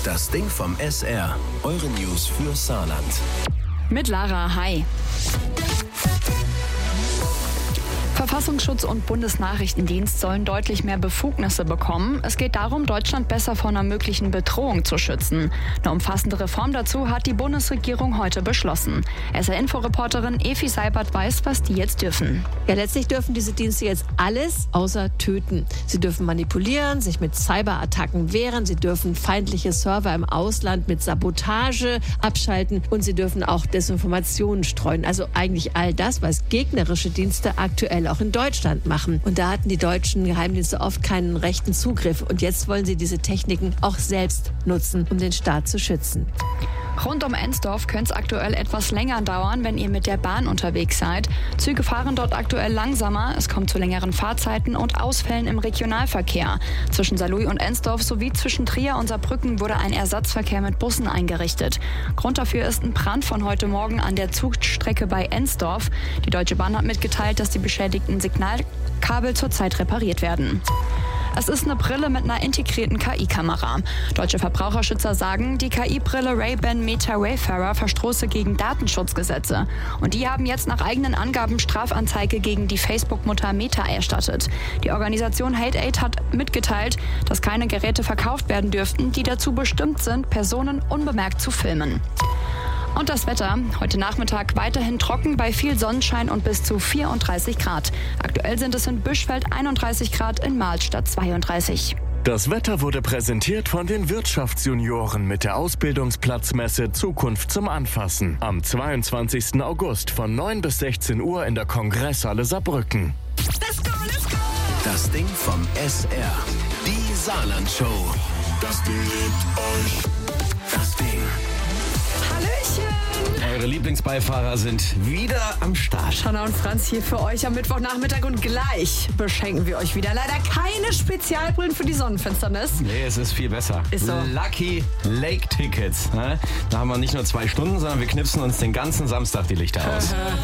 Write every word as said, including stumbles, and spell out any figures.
Das Ding vom S R. Eure News für Saarland. Mit Lara, hi. Verfassungsschutz und Bundesnachrichtendienst sollen deutlich mehr Befugnisse bekommen. Es geht darum, Deutschland besser vor einer möglichen Bedrohung zu schützen. Eine umfassende Reform dazu hat die Bundesregierung heute beschlossen. S R-Info-Reporterin Evi Seibert weiß, was die jetzt dürfen. Ja, letztlich dürfen diese Dienste jetzt alles außer töten. Sie dürfen manipulieren, sich mit Cyberattacken wehren, sie dürfen feindliche Server im Ausland mit Sabotage abschalten und sie dürfen auch Desinformationen streuen. Also eigentlich all das, was gegnerische Dienste aktuell auch in Deutschland machen. Und da hatten die deutschen Geheimdienste oft keinen rechten Zugriff. Und jetzt wollen sie diese Techniken auch selbst nutzen, um den Staat zu schützen. Rund um Ensdorf könnte es aktuell etwas länger dauern, wenn ihr mit der Bahn unterwegs seid. Züge fahren dort aktuell langsamer, es kommt zu längeren Fahrzeiten und Ausfällen im Regionalverkehr. Zwischen Saarlouis und Ensdorf sowie zwischen Trier und Saarbrücken wurde ein Ersatzverkehr mit Bussen eingerichtet. Grund dafür ist ein Brand von heute Morgen an der Zugstrecke bei Ensdorf. Die Deutsche Bahn hat mitgeteilt, dass die beschädigten Signalkabel zurzeit repariert werden. Es ist eine Brille mit einer integrierten K I-Kamera. Deutsche Verbraucherschützer sagen, die K I-Brille Ray-Ban Meta Wayfarer verstoße gegen Datenschutzgesetze. Und die haben jetzt nach eigenen Angaben Strafanzeige gegen die Facebook-Mutter Meta erstattet. Die Organisation HateAid hat mitgeteilt, dass keine Geräte verkauft werden dürften, die dazu bestimmt sind, Personen unbemerkt zu filmen. Und das Wetter. Heute Nachmittag weiterhin trocken bei viel Sonnenschein und bis zu vierunddreißig Grad. Aktuell sind es in Büschfeld einunddreißig Grad, in Mahlstadt zweiunddreißig. Das Wetter wurde präsentiert von den Wirtschaftsjunioren mit der Ausbildungsplatzmesse Zukunft zum Anfassen. Am zweiundzwanzigsten August von neun bis sechzehn Uhr in der Kongresshalle Saarbrücken. Let's go, let's go. Das Ding vom S R. Die Saarland-Show. Das Ding liebt euch. Das Ding. Eure Lieblingsbeifahrer sind wieder am Start. Shanna und Franz hier für euch am Mittwochnachmittag und gleich beschenken wir euch wieder. Leider keine Spezialbrillen für die Sonnenfinsternis. Nee, es ist viel besser. Ist so. Lucky Lake Tickets. Ne? Da haben wir nicht nur zwei Stunden, sondern wir knipsen uns den ganzen Samstag die Lichter aus.